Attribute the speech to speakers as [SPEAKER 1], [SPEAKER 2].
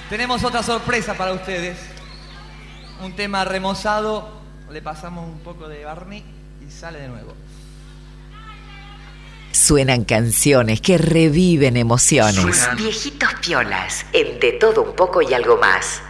[SPEAKER 1] Tenemos otra sorpresa para ustedes. Un tema remozado. Le pasamos un poco de barniz y sale de nuevo.
[SPEAKER 2] Suenan canciones que reviven emociones.
[SPEAKER 3] Viejitos piolas, en De Todo Un Poco y Algo Más.